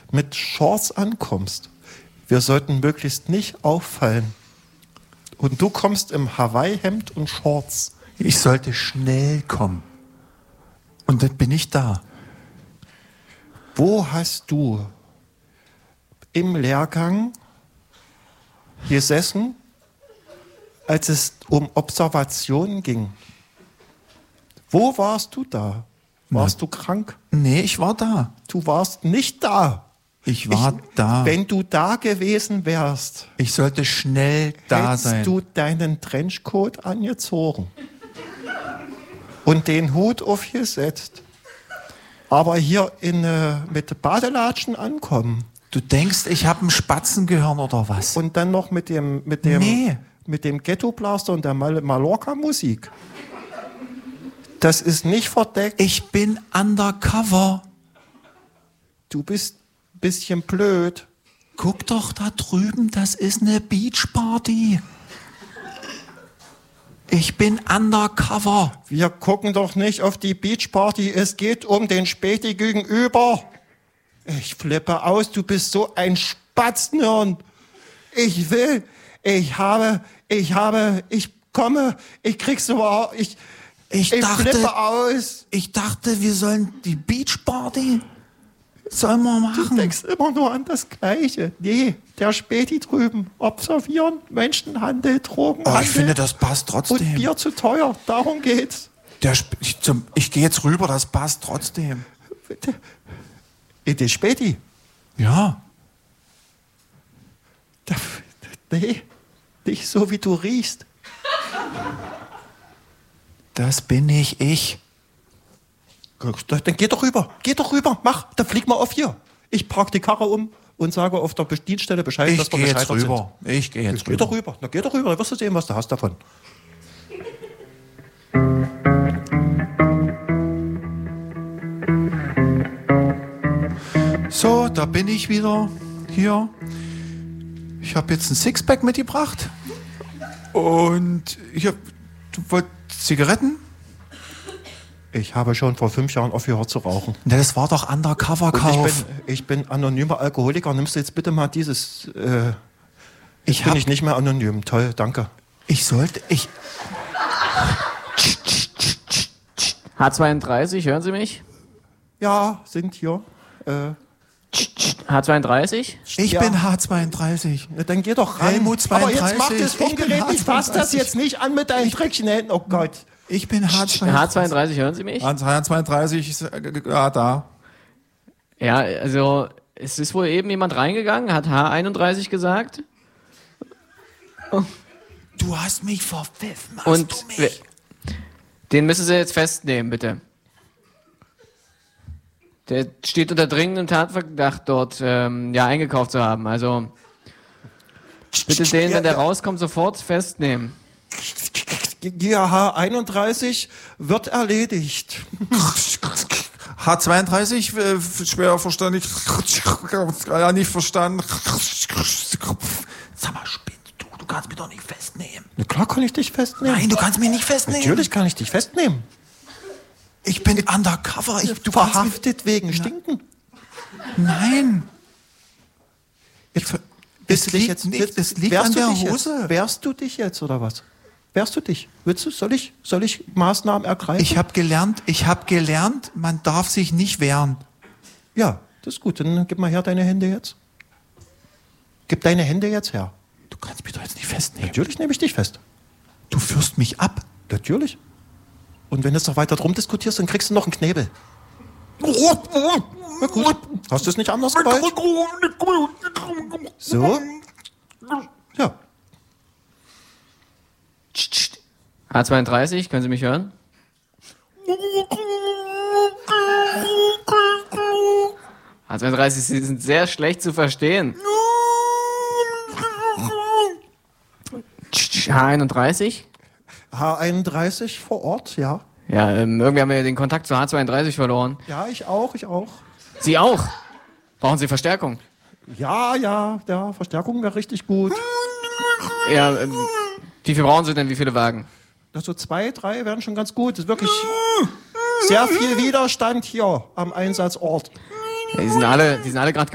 mit Shorts ankommst. Wir sollten möglichst nicht auffallen. Und du kommst im Hawaii-Hemd und Shorts. Ich sollte schnell kommen. Und dann bin ich da. Wo hast du im Lehrgang gesessen, als es um Observationen ging? Wo warst du da? Warst du krank? Nee, ich war da. Du warst nicht da. Ich war da. Wenn du da gewesen wärst, Ich sollte schnell da hättest sein. du deinen Trenchcoat angezogen und den Hut aufgesetzt. Aber hier mit Badelatschen ankommen Du denkst, ich habe ein Spatzengehirn oder was? und dann noch mit dem Ghetto-Blaster und der Mallorca-Musik. Das ist nicht verdeckt. Ich bin undercover. Du bist ein bisschen blöd. Guck doch da drüben, das ist eine Beachparty. Ich bin undercover. Wir gucken doch nicht auf die Beachparty. Es geht um den Späti gegenüber. Ich flippe aus. Du bist so ein Spatzenhirn. Ich komme. Ich krieg's so. Ich flippe aus. Ich dachte, wir sollen die Beachparty. Sollen wir Du machen? denkst immer nur an das Gleiche. Nee, der Späti drüben. Observieren, Menschenhandel, Drogenhandel. Ich finde, das passt und trotzdem. Bier zu teuer. Darum geht's. Ich gehe jetzt rüber, das passt trotzdem. Bitte. In den Späti? Ja. Nee, nicht so, wie du riechst. Das bin ich. Dann geh doch rüber, mach, dann flieg mal auf hier. Ich park die Karre um und sage auf der Dienststelle Bescheid, dass wir gescheitert sind. Ich gehe jetzt Geh doch rüber, dann wirst du sehen, was du hast davon. So, da bin ich wieder. Hier. Ich habe jetzt ein Sixpack mitgebracht. Und du wolltest Zigaretten? Ich habe schon vor 5 Jahren aufgehört zu rauchen. Na, das war doch Undercover-Kauf. Ich bin anonymer Alkoholiker. Nimmst du jetzt bitte mal dieses... Ich bin ich nicht mehr anonym. Toll, danke. H32, hören Sie mich? Ja, sind hier. H32? Ich Ja. bin H32. Na, dann geh doch ran. Helmut 32. Aber jetzt mach das Ich bin Funkgerät nicht. Fass das H32. jetzt nicht an mit deinen dreckigen Händen. Oh Gott. Ich bin H32. H32, hören Sie mich? H32, ja, da. Ja, also es ist wohl eben jemand reingegangen, hat H31 gesagt. Du hast mich verpfiffen, Und den müssen Sie jetzt festnehmen, bitte. Der steht unter dringendem Tatverdacht dort, eingekauft zu haben. Also bitte den, wenn der rauskommt, sofort festnehmen. GH31 wird erledigt. H32, schwer verständlich. Ja, nicht verstanden. Sag mal, spinnst du? Du kannst mich doch nicht festnehmen. Na klar kann ich dich festnehmen. Nein, du kannst mich nicht festnehmen. Natürlich kann ich dich festnehmen. Ich bin undercover. Du verhaftet wegen Stinken. Nein. Bist du dich jetzt? Das liegt an der Hose. Wehrst du dich jetzt oder was? Wehrst du dich? Willst du? Soll ich Maßnahmen ergreifen? Ich habe gelernt, man darf sich nicht wehren. Ja, das ist gut. Dann gib mal her deine Hände jetzt. Gib deine Hände jetzt her. Du kannst mich doch jetzt nicht festnehmen. Natürlich nehme ich dich fest. Du führst mich ab. Natürlich. Und wenn du jetzt noch weiter drum diskutierst, dann kriegst du noch einen Knebel. Na gut. Hast du es nicht anders gewollt? So. Ja. H32, können Sie mich hören? H32, Sie sind sehr schlecht zu verstehen. H31? H31 vor Ort, ja. Ja, irgendwie haben wir den Kontakt zu H32 verloren. Ja, ich auch. Sie auch? Brauchen Sie Verstärkung? Ja, Verstärkung wäre richtig gut. Ja, wie viel brauchen Sie denn? Wie viele Wagen? Also 2, 3 wären schon ganz gut. Das ist wirklich sehr viel Widerstand hier am Einsatzort. Ja, die sind alle gerade